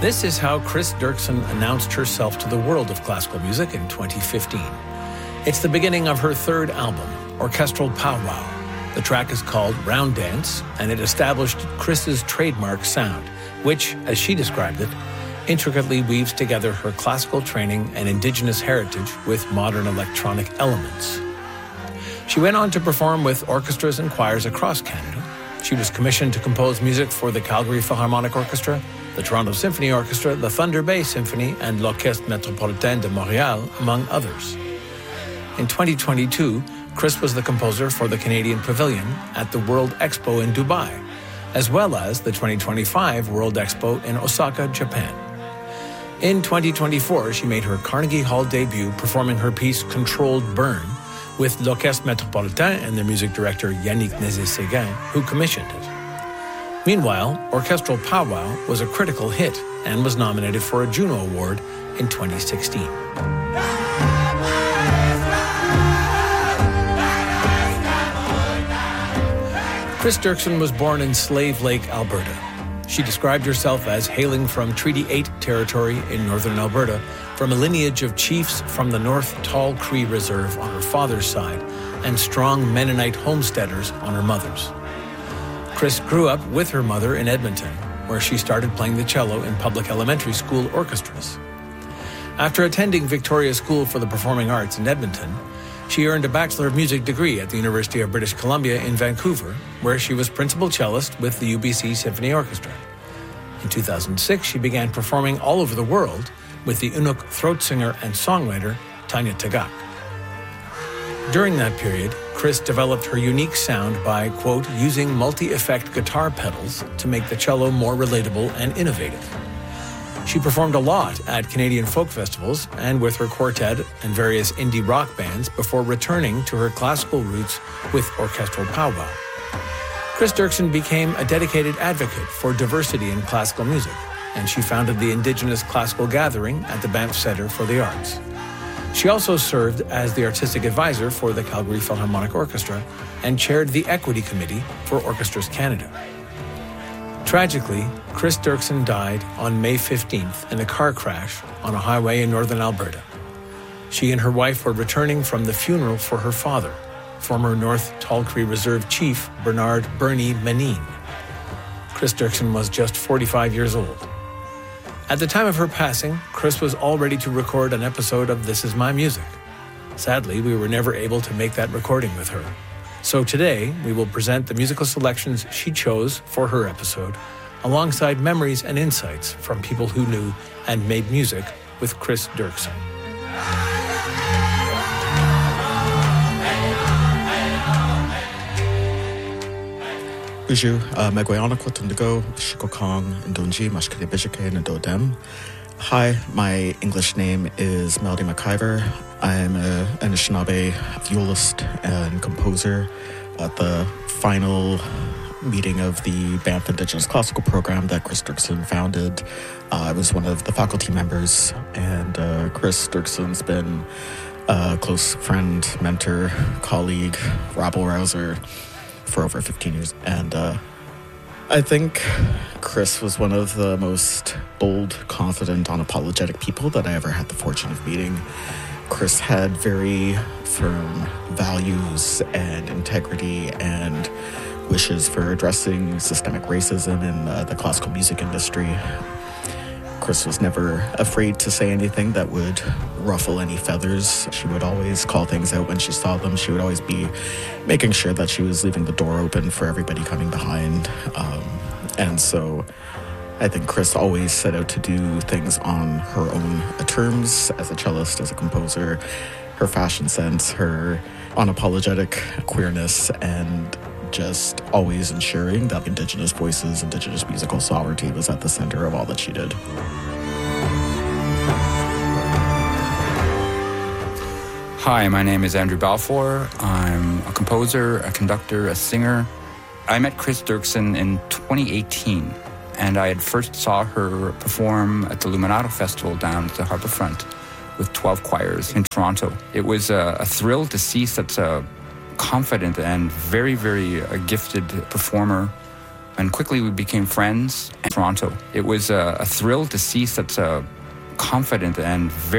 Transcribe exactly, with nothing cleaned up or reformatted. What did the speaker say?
This is how Chris Dirksen announced herself to the world of classical music in twenty fifteen. It's the beginning of her third album, Orchestral Powwow. The track is called Round Dance, and it established Chris's trademark sound, which, as she described it, intricately weaves together her classical training and indigenous heritage with modern electronic elements. She went on to perform with orchestras and choirs across Canada. She was commissioned to compose music for the Calgary Philharmonic Orchestra, the Toronto Symphony Orchestra, the Thunder Bay Symphony, and l'Orchestre Métropolitain de Montréal, among others. In twenty twenty-two, Chris was the composer for the Canadian Pavilion at the World Expo in Dubai, as well as the twenty twenty-five World Expo in Osaka, Japan. In twenty twenty-four, she made her Carnegie Hall debut performing her piece Controlled Burn with l'Orchestre Métropolitain and their music director Yannick Nézet-Séguin, who commissioned it. Meanwhile, Orchestral Powwow was a critical hit and was nominated for a Juno Award in twenty sixteen. Chris Dirksen was born in Slave Lake, Alberta. She described herself as hailing from Treaty eight territory in northern Alberta, from a lineage of chiefs from the North Tall Cree Reserve on her father's side and strong Mennonite homesteaders on her mother's. Chris grew up with her mother in Edmonton, where she started playing the cello in public elementary school orchestras. After attending Victoria School for the Performing Arts in Edmonton, she earned a Bachelor of Music degree at the University of British Columbia in Vancouver, where she was principal cellist with the U B C Symphony Orchestra. In two thousand six, she began performing all over the world with the Inuk throat singer and songwriter Tanya Tagaq. During that period, Chris developed her unique sound by, quote, using multi-effect guitar pedals to make the cello more relatable and innovative. She performed a lot at Canadian folk festivals and with her quartet and various indie rock bands before returning to her classical roots with Orchestral Powwow. Chris Dirksen became a dedicated advocate for diversity in classical music, and she founded the Indigenous Classical Gathering at the Banff Centre for the Arts. She also served as the artistic advisor for the Calgary Philharmonic Orchestra and chaired the Equity Committee for Orchestras Canada. Tragically, Chris Dirksen died on May fifteenth in a car crash on a highway in northern Alberta. She and her wife were returning from the funeral for her father, former North Tall Cree Reserve Chief Bernard Bernie Menine. Chris Dirksen was just forty-five years old. At the time of her passing, Chris was all ready to record an episode of This Is My Music. Sadly, we were never able to make that recording with her. So today, we will present the musical selections she chose for her episode, alongside memories and insights from people who knew and made music with Chris Dirksen. Bonjour, Magwayana Kwatundago, Shikokong, Ndonji, Mashkani Bishake, Ndodem. Hi, my English name is Melody McIver. I'm a Anishinaabe violist and composer at the final meeting of the Banff Indigenous Classical Program that Chris Dirksen founded. Uh, I was one of the faculty members, and uh, Chris Dirksen's been a close friend, mentor, colleague, rabble-rouser for over fifteen years. And uh, I think Chris was one of the most bold, confident, unapologetic people that I ever had the fortune of meeting. Chris had very firm values and integrity and wishes for addressing systemic racism in uh, the classical music industry. Chris was never afraid to say anything that would ruffle any feathers. She would always call things out when she saw them. She would always be making sure that she was leaving the door open for everybody coming behind. Um, and so I think Chris always set out to do things on her own terms as a cellist, as a composer. Her fashion sense, her unapologetic queerness, and just always ensuring that Indigenous voices, Indigenous musical sovereignty was at the center of all that she did. Hi, my name is Andrew Balfour. I'm a composer, a conductor, a singer. I met Chris Dirksen in twenty eighteen, and I had first saw her perform at the Luminato Festival down at the Harbourfront with twelve choirs in Toronto. It was a, a thrill to see such a confident and very, very uh, gifted performer And quickly we became friends in Toronto. It was a, a thrill to see such a confident and very